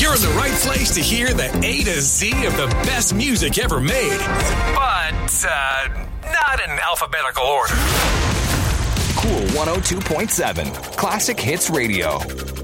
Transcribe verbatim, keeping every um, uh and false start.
You're in the right place to hear the A to Z of the best music ever made. But, uh, not in alphabetical order. Cool one oh two point seven. Classic Hits Radio.